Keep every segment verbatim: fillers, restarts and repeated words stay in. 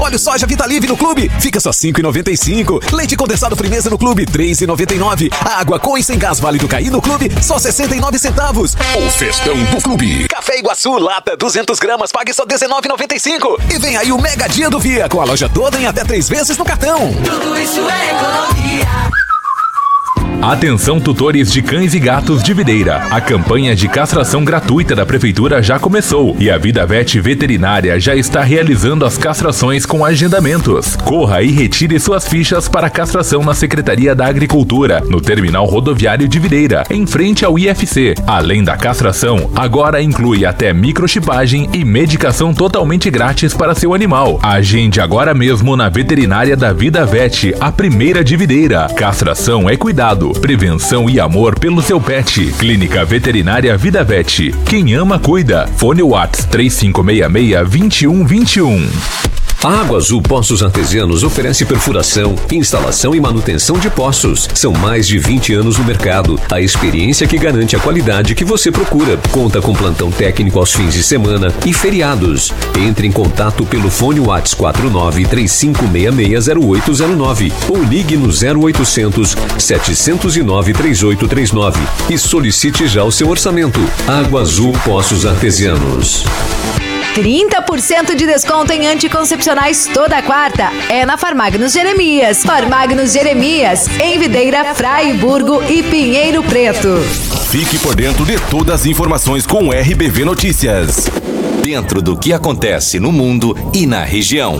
Óleo soja Vitalive no clube, fica só cinco reais e noventa e cinco centavos. Leite condensado Frimeza no clube, três reais e noventa e nove centavos. Água com e sem gás válido Caí no clube, só sessenta e nove centavos. O festão do clube. Café Iguaçu, lata, duzentas gramas, pague só dezenove reais e noventa e cinco centavos. E vem aí o Mega Dia do Via, com a loja toda em até três vezes no cartão. Tudo isso é economia. Atenção, tutores de cães e gatos de Videira. A campanha de castração gratuita da Prefeitura já começou e a Vida Vet Veterinária já está realizando as castrações com agendamentos. Corra e retire suas fichas para castração na Secretaria da Agricultura, no Terminal Rodoviário de Videira, em frente ao I F C. Além da castração, agora inclui até microchipagem e medicação totalmente grátis para seu animal. Agende agora mesmo na Veterinária da Vida Vet, a primeira de Videira. Castração é cuidado, prevenção e amor pelo seu pet. Clínica Veterinária Vida Vet. Quem ama, cuida. Fone Whats três cinco seis seis, dois um dois um. A Água Azul Poços Artesianos oferece perfuração, instalação e manutenção de poços. São mais de vinte anos no mercado. A experiência que garante a qualidade que você procura. Conta com plantão técnico aos fins de semana e feriados. Entre em contato pelo fone Whats quatro nove três cinco seis seis zero oito zero nove ou ligue no zero oitocentos, setecentos e nove, trinta e oito trinta e nove e solicite já o seu orçamento. Água Azul Poços Artesianos. trinta por cento de desconto em anticoncepcionais toda quarta. É na Farmagnos Jeremias. Farmagnos Jeremias, em Videira, Fraiburgo e Pinheiro Preto. Fique por dentro de todas as informações com o R B V Notícias. Dentro do que acontece no mundo e na região.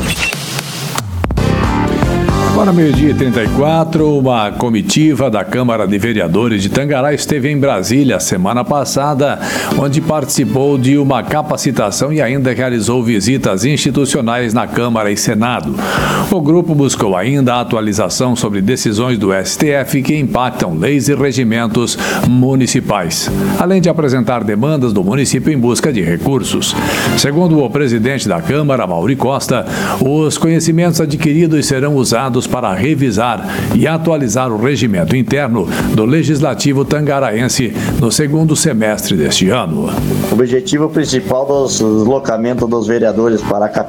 Agora, meio-dia e trinta e quatro, uma comitiva da Câmara de Vereadores de Tangará esteve em Brasília semana passada, onde participou de uma capacitação e ainda realizou visitas institucionais na Câmara e Senado. O grupo buscou ainda a atualização sobre decisões do S T F que impactam leis e regimentos municipais, além de apresentar demandas do município em busca de recursos. Segundo o presidente da Câmara, Mauri Costa, os conhecimentos adquiridos serão usados para revisar e atualizar o regimento interno do Legislativo tangaraense no segundo semestre deste ano. O objetivo principal do deslocamento dos vereadores para a capital